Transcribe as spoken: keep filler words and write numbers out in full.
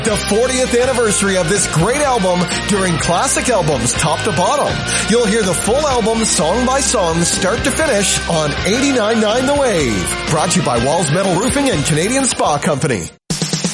The fortieth anniversary of this great album during Classic Albums Top to Bottom. You'll hear the full album song by song start to finish on eighty-nine point nine The Wave. Brought to you by Walls Metal Roofing and Canadian Spa Company.